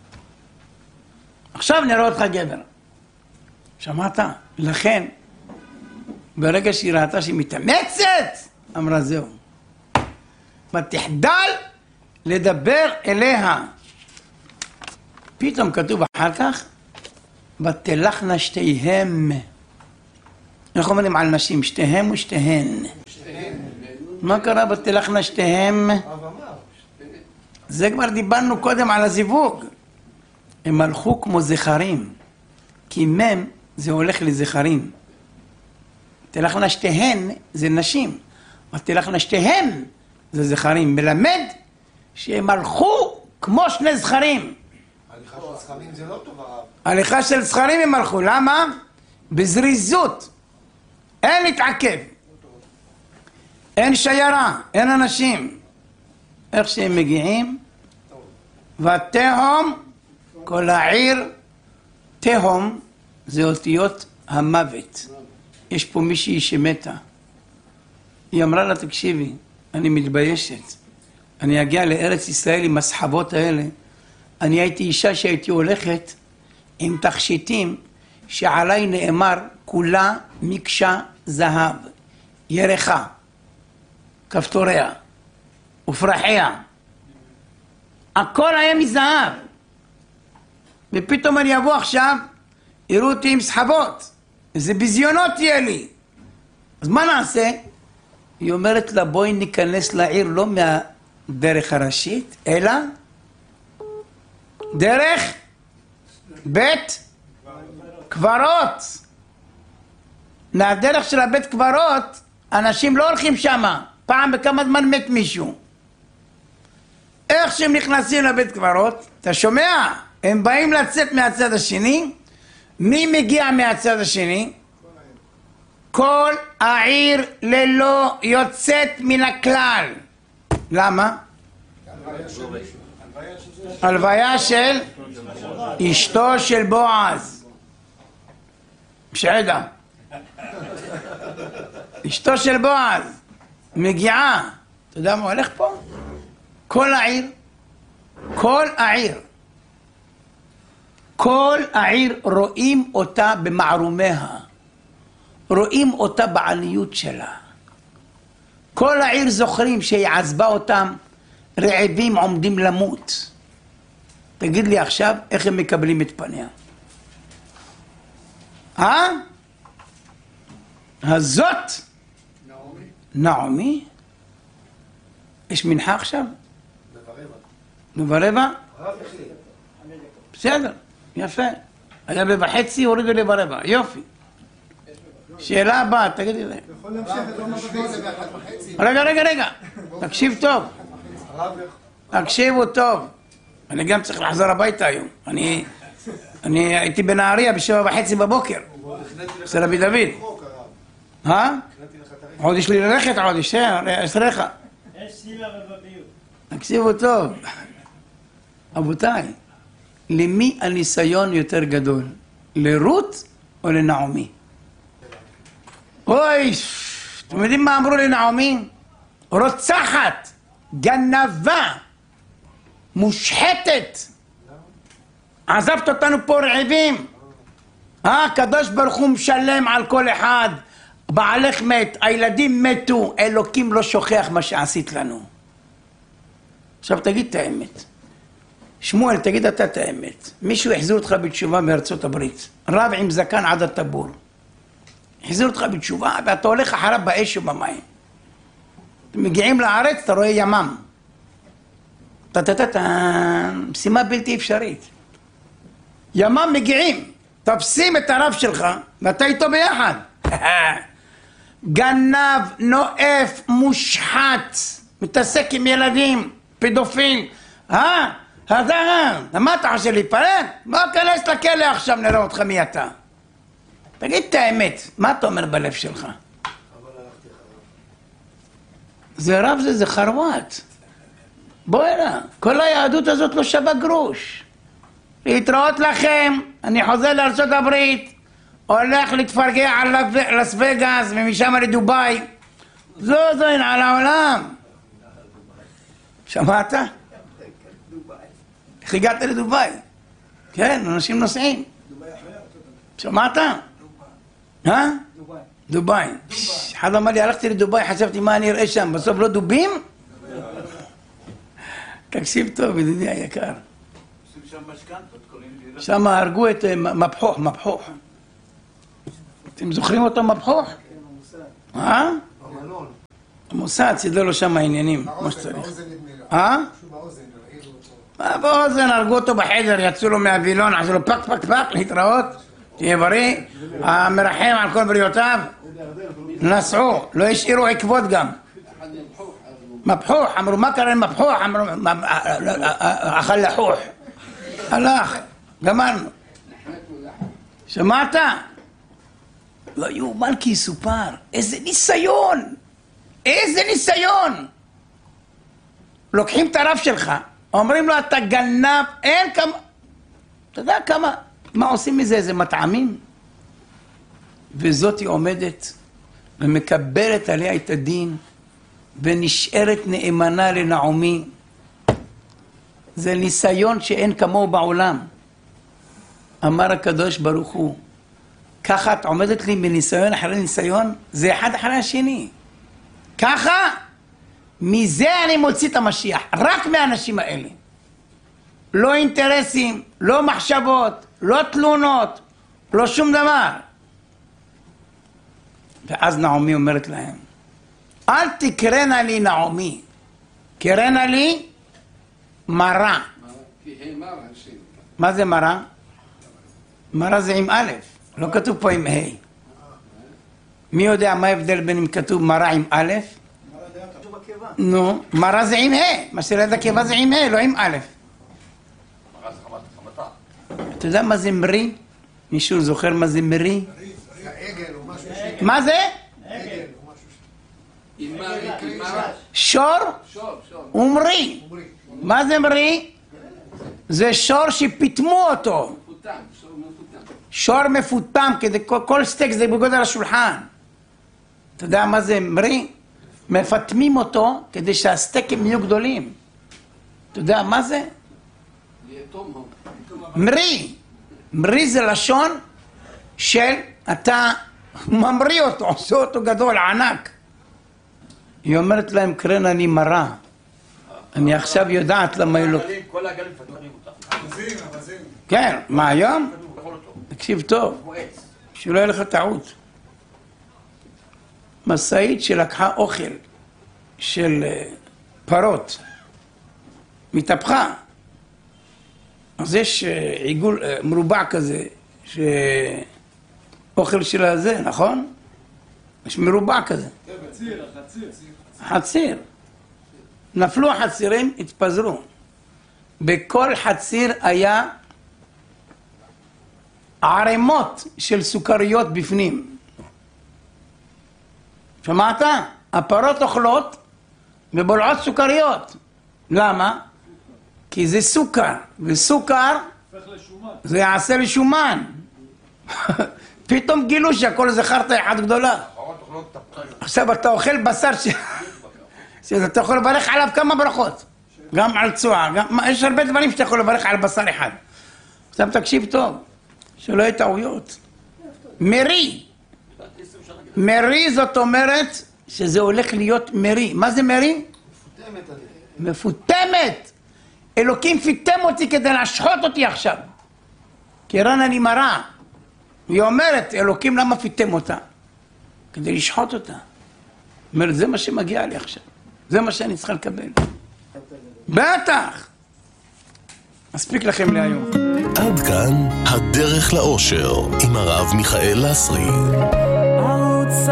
עכשיו נראה אותך גבר. שמעת? לכן, ברגע שהיא ראתה שהיא מתאמצת, אמרה זהו. ותחדל לדבר אליה. פתאום כתוב אחר כך, ותלכנה שתיהם. איך אומרים על נשים? שתיהם או שתיהן? מה קרה ותלכנה שתיהם? זה כבר דיברנו קודם על הזיווג. הם הלכו כמו זכרים, כי מם זה הולך לזכרים. תלכנה שתיהן זה נשים, ותלכנה שתיהם זה זכרים. מלמד שהם הלכו כמו שני זכרים. הליכה של זכרים זה לא טוב הרב. הליכה של זכרים הם הלכו, למה? בזריזות, אין להתעכב, אין שיירה, אין אנשים. איך שהם מגיעים, ותהום כל העיר. תהום זה אותיות המוות. יש פה מישהי שמתה, היא אמרה לה, תקשיבי, אני מתביישת, אני אגיע לארץ ישראל עם הסחבות האלה. אני הייתי אישה שהייתי הולכת עם תכשיטים שעליי נאמר כולה מקשה זהב, ירחה, כפתוריה ופרחיה, הכל היה מזהב. ופתאום אני אבוא עכשיו, יראו אותי עם סחבות, איזה ביזיונות יהיה לי. אז מה נעשה? היא אומרת לה, בואי ניכנס לעיר לא מהדרך הראשית, אלא דרך בית קברות. מהדרך של הבית קברות, אנשים לא הולכים שמה, פעם בכמה זמן מת מישהו. איך שהם נכנסים לבית קברות, אתה שומע? הם באים לצאת מהצד השני. מי מגיע מהצד השני? כל העיר ללא יוצאת מן הכלל. למה? הלוויה של אשתו של בועז. משעדה. אשתו של בועז מגיעה. אתה יודע מה הולך פה? כל העיר, כל העיר, כל העיר רואים אותה במערומיה, רואים אותה בעניות שלה. כל העיר זוכרים שהיא עזבה אותם רעבים עומדים למות. תגיד לי עכשיו איך הם מקבלים את פניה? הזאת נעמי. יש מנחה עכשיו? ברבע? בסדר, יפה. היה ב1:30, הורידו לי ברבע, יופי. שאלה הבאה, תגידי להם. רגע, תקשיב טוב. תקשיבו טוב. אני גם צריך לחזור הביתה היום. אני הייתי בנהריה ב7:30 בבוקר. אצל רבי דוד. עוד יש לי ללכת, עוד יש לך. יש סילה ובביוב. תקשיבו טוב. רבותיי, למי הניסיון יותר גדול? לרות או לנעמי? אוי, אתם יודעים מה אמרו לנעמי? רוצחת, גנבה, מושחתת. עזבת אותנו פה רעבים. הקדוש ברוך הוא משלם על כל אחד. בעלך מת, הילדים מתו, אלוקים לא שוכח מה שעשית לנו. עכשיו תגיד את האמת. שמואל, תגיד אתה את האמת. מישהו החזיר אותך בתשובה מארצות הברית, רב עם זקן עד הטבור, החזיר אותך בתשובה ואתה הולך אחריו באש ובמים. מגיעים לארץ, אתה רואה ימם. משימה בלתי אפשרית. ימם מגיעים, תופסים את הרב שלך ואתה איתו ביחד. גנב, נואף, מושחת, מתעסק עם ילדים, פדופיל. מה אתה חושב להיפרד? בוא כנס לכלא עכשיו, נראה אותך מי אתה. תגיד את האמת, מה אתה אומר בלב שלך? זה רב, זה חרוות. בוא הנה, כל היהדות הזאת לא שווה גרוש. להתראות לכם, אני חוזר לארצות הברית, הולך להתפרגע על לס וגאס ומשם לדוביי. זו על העולם. שמעת? איך הגעת לדוביי? כן, אנשים נוסעים. שמעת? דוביי. אחד אמר לי, הלכתי לדוביי, חשבתי מה אני אראה שם, בסוף לא דובים? תקשיב טוב, ידידי היקר. שם הרגו את מבחוח. אתם זוכרים אותו מבחוח? המוסד סידר לו שם העניינים, כמו שצריך. באוזן הרגו אותו בחדר, יצאו לו מהווילון, עשו לו פק, להתראות, תהיה בריא, המרחם על כל בריאותיו, נסעו, לא השאירו עקבות גם. מבחוח, אמרו, מה קרה עם מבחוח? אמרו, אכל לחוח. הלך, גמרנו. שמעת? לא יאומן כי יסופר, איזה ניסיון! לוקחים את הרב שלך, אומרים לו אתה גנב, אין כמה, אתה יודע כמה, מה עושים מזה, איזה מטעמים? וזאת היא עומדת ומקבלת עליה את הדין ונשארת נאמנה לנעמי. זה ניסיון שאין כמוהו בעולם. אמר הקדוש ברוך הוא, ככה את עומדת לי בניסיון אחרי ניסיון, זה אחד אחרי השני. ככה, מזה אני מוציא את המשיח, רק מהאנשים האלה. לא אינטרסים, לא מחשבות, לא תלונות, לא שום דבר. ואז נעמי אומרת להם, אל תקרנה לי נעמי, קרנה לי מרה. מה זה מרה? מרה זה עם א', לא כתוב פה עם ה'. מי יודע מה ההבדל בין אם כתוב מרה עם א'? נו, מרה זה עם ה', מה שליד הקיבה זה עם ה', לא עם א'. אתה יודע מה זה מרי? מישהו זוכר מה זה מרי? מה זה? שור ומרי. מה זה מרי? זה שור שפיתמו אותו. שור מפותם, כדי כל סטייק זה בגודל השולחן. אתה יודע מה זה מרי? מפתמים אותו כדי שהסטייקים יהיו גדולים. אתה יודע מה זה? מרי זה לשון של אתה ממריא אותו, עושה אותו גדול, ענק. היא אומרת להם, קרן אני מרה. אני עכשיו יודעת למה היא לא... כל הגלים פתרים אותך. כן, מה היום? תקשיב טוב, שלא יהיה לך טעות. מסעית שלקחה אוכל של פרות, מתהפכה. אז יש עיגול מרובע כזה, שאוכל שלה זה, נכון? יש מרובע כזה. חציר. נפלו החצירים, התפזרו. בכל חציר היה ערימות של סוכריות בפנים. שמעת? הפרות אוכלות ובולעות סוכריות. למה? כי זה סוכר, וסוכר זה יעשה לשומן. פתאום גילו שהכל זה חרטה אחת גדולה. עכשיו אתה אוכל בשר שאתה יכול לברך עליו כמה ברכות. גם על צועה, יש הרבה דברים שאתה יכול לברך על בשר אחד. עכשיו תקשיב טוב, שלא יהיה טעויות. מרי זאת אומרת שזה הולך להיות מרי. מה זה מרי? מפותמת. אלוקים פיתם אותי כדי להשחוט אותי עכשיו. קרן אני מרה. היא אומרת, אלוקים למה פיתם אותה? כדי לשחוט אותה. אומרת, זה מה שמגיע לי עכשיו. זה מה שאני צריכה לקבל. בטח. מספיק לכם להיום. עד כאן הדרך לאושר עם הרב מיכאל לסרי. ערוץ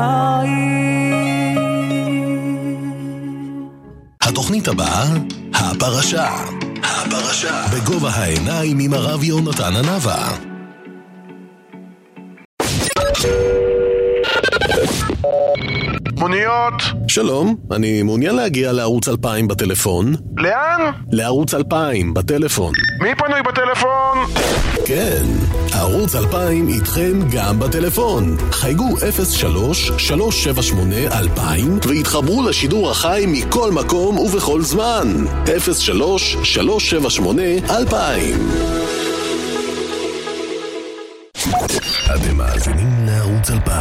2000. התוכנית הבאה, הפרשה. בגובה העיניים עם הרב יונתן הנבה. מוניות. שלום, אני מעוניין להגיע לערוץ 2000 בטלפון. לאן? לערוץ 2000 בטלפון. מי פנוי בטלפון? כן, ערוץ 2000 איתכם גם בטלפון. חייגו 03-378-2000 והתחברו לשידור החי מכל מקום ובכל זמן. 03-378-2000. אתם מאזינים לערוץ 2000.